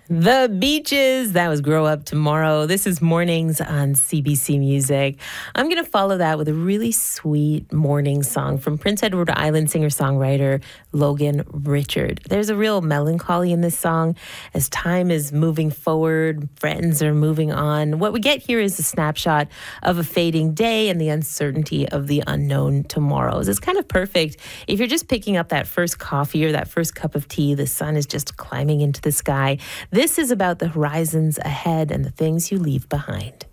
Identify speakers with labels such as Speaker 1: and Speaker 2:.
Speaker 1: The Beaches. That was Grow Up Tomorrow. This is Mornings on CBC Music. I'm going to follow that with a really sweet morning song from Prince Edward Island singer-songwriter Logan Richard. There's a real melancholy in this song as time is moving forward, friends are moving on. What we get here is a snapshot of a fading day and the uncertainty of the unknown tomorrows. It's kind of perfect if you're just picking up that first coffee or that first cup of tea, the sun is just climbing into the sky. This is about the horizons ahead and the things you leave behind.